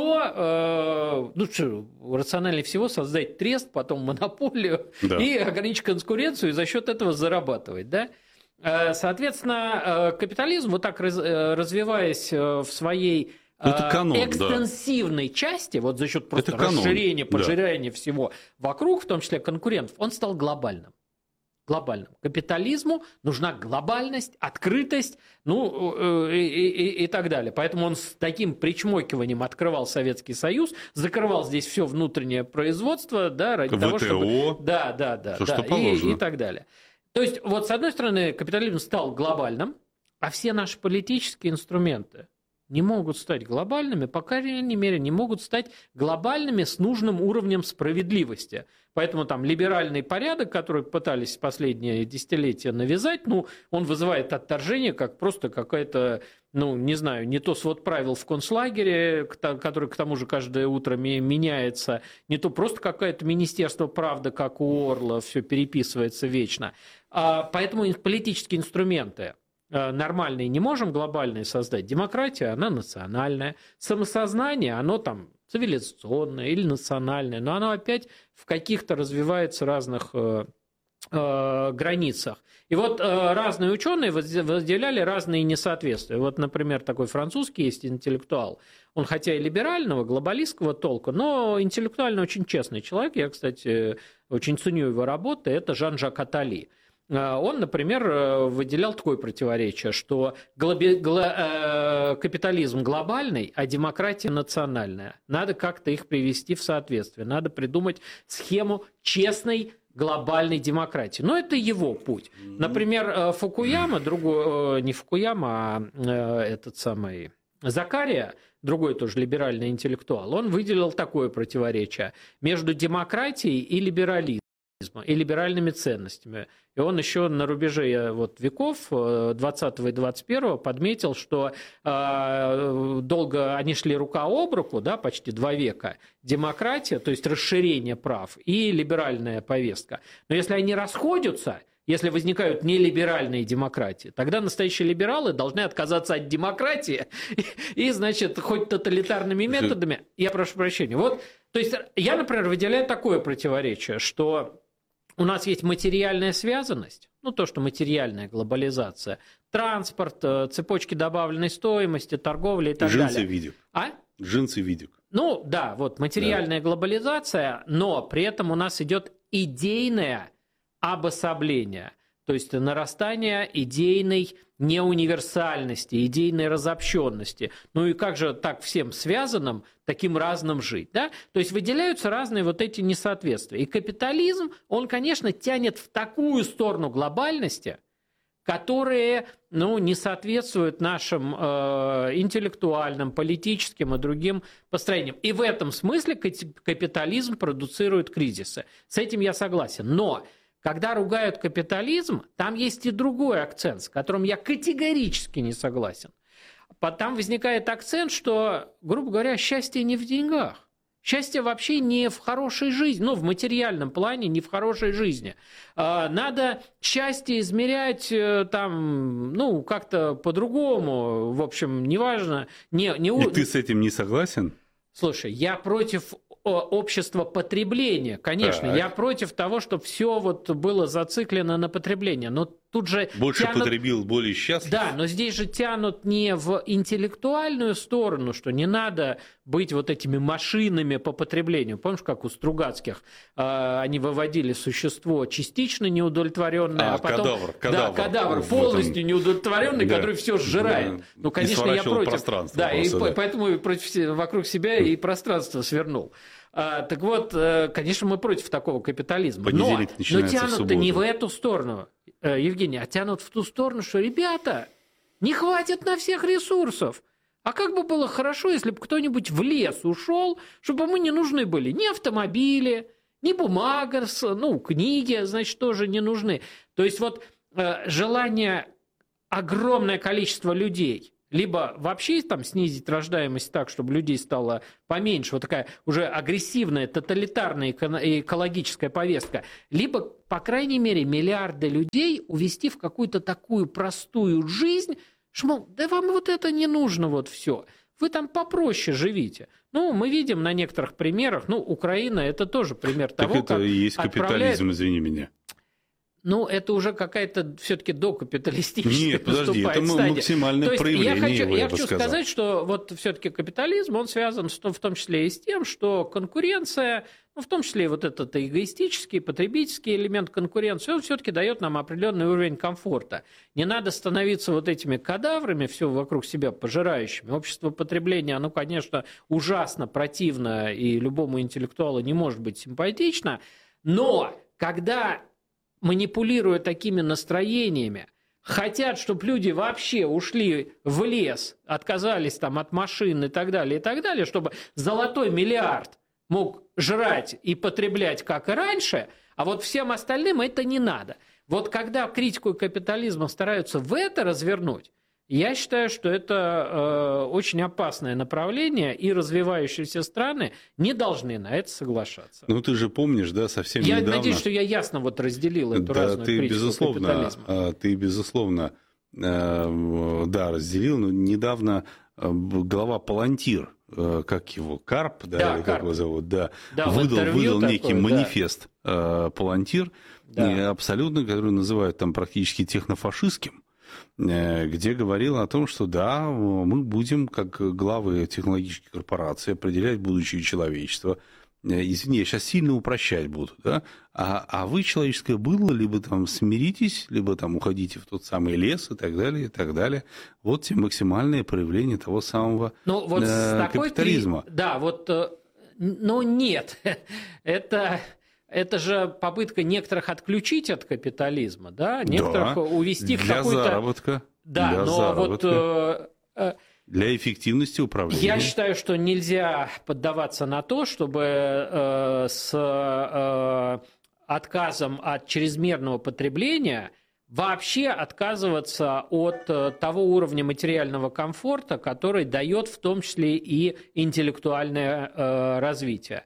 то э, ну, что, рациональнее всего создать трест, потом монополию да. и ограничить конкуренцию, и за счет этого зарабатывать. Да? Соответственно, капитализм, вот так развиваясь в своей это канон, экстенсивной да. части, вот за счет просто это расширения, канон, пожирания да. всего вокруг, в том числе конкурентов, он стал глобальным. Глобальным. Капитализму нужна глобальность, открытость, ну и, и, и так далее. Поэтому он с таким причмокиванием открывал Советский Союз, закрывал здесь все внутреннее производство, да, ради вэ тэ о, того, чтобы... Да, да, да. Все, да что положено. И, и так далее. То есть, вот с одной стороны, капитализм стал глобальным, а все наши политические инструменты не могут стать глобальными, по крайней мере, не могут стать глобальными с нужным уровнем справедливости. Поэтому там либеральный порядок, который пытались последние десятилетия навязать, ну, он вызывает отторжение, как просто какая-то, ну, не знаю, не то свод правил в концлагере, который к тому же каждое утро меняется, не то просто какое-то министерство правды, как у Орла, все переписывается вечно. А поэтому политические инструменты нормальные не можем глобальные создать. Демократия, она национальная. Самосознание, оно там цивилизационное или национальное, но оно опять в каких-то развивается разных э, э, границах. И вот э, разные ученые выделяли разные несоответствия. Вот, например, такой французский есть интеллектуал. Он хотя и либерального, глобалистского толка, но интеллектуально очень честный человек. Я, кстати, очень ценю его работы. Это Жан-Жак Аттали. Он, например, выделял такое противоречие, что глоби... гла... капитализм глобальный, а демократия национальная. Надо как-то их привести в соответствие. Надо придумать схему честной глобальной демократии. Но это его путь. Например, Фукуяма, другой, не Фукуяма, а этот самый Закария, другой тоже либеральный интеллектуал, он выделил такое противоречие между демократией и либерализмом, и либеральными ценностями. И он еще на рубеже вот, веков двадцатого и двадцать первого подметил, что э, долго они шли рука об руку, да, почти два века, демократия, то есть расширение прав, и либеральная повестка. Но если они расходятся, если возникают нелиберальные демократии, тогда настоящие либералы должны отказаться от демократии и, и значит, хоть тоталитарными методами, я прошу прощения. Вот, то есть я, например, выделяю такое противоречие, что у нас есть материальная связанность, ну то, что материальная глобализация, транспорт, цепочки добавленной стоимости, торговля и так Джинсы далее. видик. А? Джинсы видик. Ну да, вот материальная да. глобализация, но при этом у нас идет идейное обособление, то есть нарастание идейной неуниверсальности, идейной разобщенности. Ну и как же так всем связанным, таким разным жить? Да? То есть выделяются разные вот эти несоответствия. И капитализм, он, конечно, тянет в такую сторону глобальности, которые ну, не соответствуют нашим э, интеллектуальным, политическим и другим построениям. И в этом смысле капитализм продуцирует кризисы. С этим я согласен. Но когда ругают капитализм, там есть и другой акцент, с которым я категорически не согласен. Там возникает акцент, что, грубо говоря, счастье не в деньгах. Счастье вообще не в хорошей жизни, ну, в материальном плане, не в хорошей жизни. Надо счастье измерять там, ну, как-то по-другому, в общем, неважно. Не, не... И ты с этим не согласен? Слушай, я против общества потребления, конечно. Так. Я против того, чтобы все вот было зациклено на потреблении. Но тут же Больше тянут... потребил, более счастлив. Да, но здесь же тянут не в интеллектуальную сторону, что не надо быть вот этими машинами по потреблению. Помнишь, как у Стругацких э, они выводили существо частично неудовлетворенное, а, а потом... Кадавр, кадавр. Да, кадавр полностью этом... неудовлетворенный, да. который все сжирает. Да. Ну, конечно, я против. Да, и да. поэтому против, вокруг себя и пространство свернул. А, так вот, конечно, мы против такого капитализма. Но, но тянут-то не в эту сторону, Евгений, а тянут в ту сторону, что, ребята, не хватит на всех ресурсов. А как бы было хорошо, если бы кто-нибудь в лес ушел, чтобы ему не нужны были ни автомобили, ни бумага, ну, книги, значит, тоже не нужны. То есть вот желание огромное количество людей либо вообще там снизить рождаемость так, чтобы людей стало поменьше, вот такая уже агрессивная, тоталитарная экологическая повестка, либо, по крайней мере, миллиарды людей увести в какую-то такую простую жизнь, что, мол, да вам вот это не нужно вот все, вы там попроще живите. Ну, мы видим на некоторых примерах, ну, Украина – это тоже пример так того, это как и есть капитализм, отправляет... извини меня. Ну, это уже какая-то все-таки докапиталистическая Нет, подожди, это стадия. Максимальное То проявление я хочу, его, я я хочу сказал. сказать, что вот все-таки капитализм, он связан с, в том числе и с тем, что конкуренция, ну, в том числе и вот этот эгоистический, потребительский элемент конкуренции, он все-таки дает нам определенный уровень комфорта. Не надо становиться вот этими кадаврами, все вокруг себя пожирающими. Общество потребления, оно, конечно, ужасно противно и любому интеллектуалу не может быть симпатично, но когда... манипулируя такими настроениями, хотят, чтобы люди вообще ушли в лес, отказались там от машин и так далее, и так далее, чтобы золотой миллиард мог жрать и потреблять, как и раньше, а вот всем остальным это не надо. Вот когда критику капитализма стараются в это развернуть, я считаю, что это э, очень опасное направление, и развивающиеся страны не должны на это соглашаться. Ну, ты же помнишь, да, совсем я недавно... Я надеюсь, что я ясно вот разделил эту да, разную ты, критику безусловно, капитализма. Ты, безусловно, э, да, разделил, но недавно глава Палантир, э, как его, Карп, да, да или Карп. как его зовут, да, да выдал, выдал такое, некий да. манифест э, Палантир, да. абсолютно, который называют там практически технофашистским, где говорил о том, что да, мы будем, как главы технологических корпораций, определять будущее человечества. Извини, я сейчас сильно упрощать буду, да? А, а вы, человеческое было, либо там смиритесь, либо там уходите в тот самый лес и так далее, и так далее. Вот те максимальные проявления того самого ну, вот э, капитализма. При... Да, вот, но нет, это... Это же попытка некоторых отключить от капитализма, да, некоторых да, увести в какую-то... Для заработка. Да, для но заработка, вот... Для эффективности управления. Я считаю, что нельзя поддаваться на то, чтобы э, с э, отказом от чрезмерного потребления вообще отказываться от э, того уровня материального комфорта, который дает в том числе и интеллектуальное э, развитие.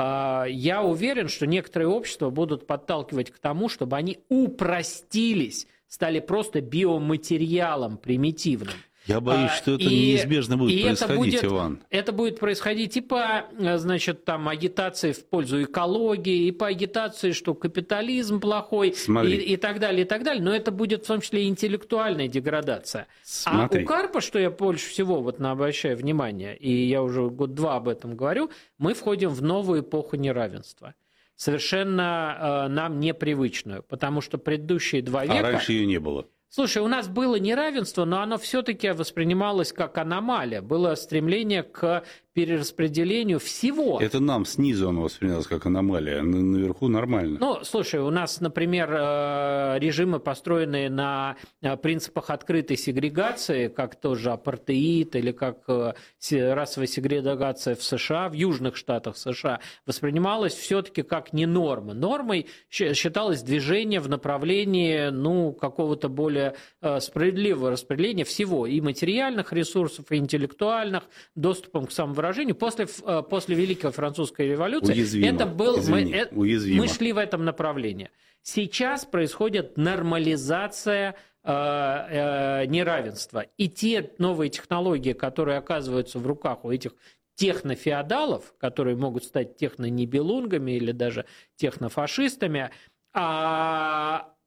Я уверен, что некоторые общества будут подталкивать к тому, чтобы они упростились, стали просто биоматериалом примитивным. Я боюсь, что это и, неизбежно будет происходить, это будет, Иван. Это будет происходить и по, значит, там, агитации в пользу экологии, и по агитации, что капитализм плохой, и, и так далее, и так далее. Но это будет в том числе и интеллектуальная деградация. Смотри. А у Карпа, что я больше всего вот обращаю внимание, и я уже год-два об этом говорю, мы входим в новую эпоху неравенства. Совершенно э, нам непривычную, потому что предыдущие два века... А раньше ее не было. Слушай, у нас было неравенство, но оно все-таки воспринималось как аномалия. Было стремление к перераспределению всего. Это нам снизу оно воспринималось как аномалия, наверху нормально. Ну, слушай, у нас, например, режимы, построенные на принципах открытой сегрегации, как тоже апартеид или как расовая сегрегация в США, в южных штатах США, воспринималось все-таки как не норма. Нормой считалось движение в направлении, ну, какого-то более справедливого распределения всего, и материальных ресурсов, и интеллектуальных, доступом к самовыражению. После, после Великой Французской революции уязвимо, это был, извини, мы, уязвимо. мы шли в этом направлении. Сейчас происходит нормализация э, э, неравенства. И те новые технологии, которые оказываются в руках у этих технофеодалов, которые могут стать технонибелунгами или даже технофашистами, а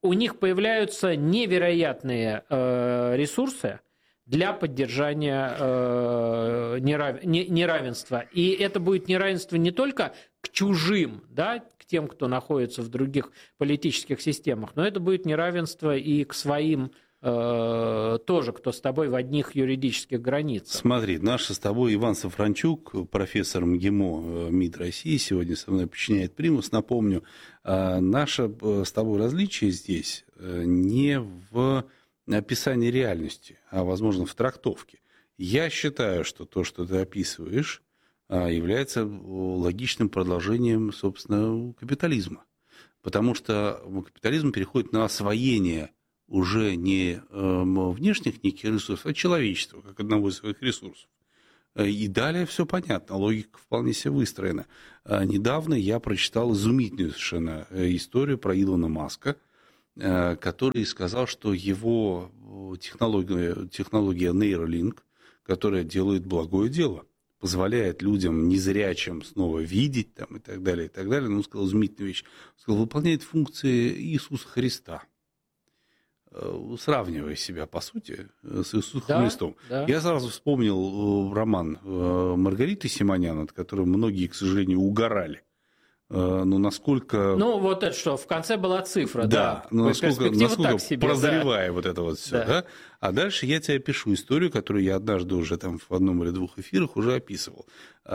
у них появляются невероятные э, ресурсы для поддержания э, нерав... неравенства. И это будет неравенство не только к чужим, да, к тем, кто находится в других политических системах, но это будет неравенство и к своим э, тоже, кто с тобой в одних юридических границах. Смотри, наш с тобой Иван Сафранчук, профессор МГИМО МИД России, сегодня со мной подчиняет примус. Напомню, наше с тобой различие здесь не в описании реальности, а, возможно, в трактовке. Я считаю, что то, что ты описываешь, является логичным продолжением, собственно, капитализма. Потому что капитализм переходит на освоение уже не внешних неких ресурсов, а человечества, как одного из своих ресурсов. И далее все понятно, логика вполне себе выстроена. Недавно я прочитал изумительную совершенно историю про Илона Маска, который сказал, что его технология, технология Neuralink, которая делает благое дело, позволяет людям незрячим снова видеть там, и так далее, и так далее. Но он сказал изумительную вещь. Он сказал, выполняет функции Иисуса Христа, сравнивая себя, по сути, с Иисусом да, Христом. Да. Я сразу вспомнил роман Маргариты Симонян, над которым многие, к сожалению, угорали. Ну, насколько... Ну, вот это что, в конце была цифра, да. Да, ну, насколько, насколько себе, прозревая да. вот это вот все, да. да. А дальше я тебе опишу историю, которую я однажды уже там в одном или двух эфирах уже описывал.